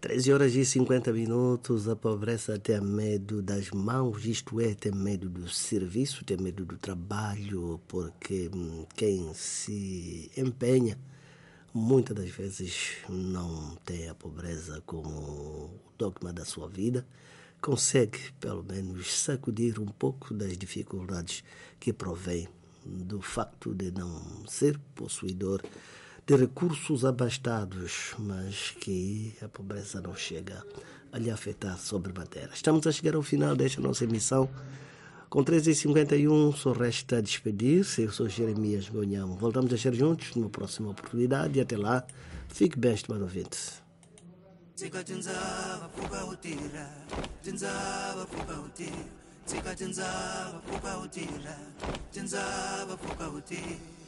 13 horas e 50 minutos, a pobreza tem medo das mãos, isto é, tem medo do serviço, tem medo do trabalho, porque quem se empenha muitas das vezes não tem a pobreza como dogma da sua vida, consegue pelo menos sacudir um pouco das dificuldades que provém do facto de não ser possuidor de recursos abastados, mas que a pobreza não chega a lhe afetar sobremaneira. Estamos a chegar ao final desta nossa emissão. Com 13h51, só resta despedir-se. Eu sou Jeremias Gonhão. Voltamos a estar juntos numa próxima oportunidade e até lá, fique bem, estimado ouvinte. Tsika tinzava pfuka utira, tinzava pfuka utira.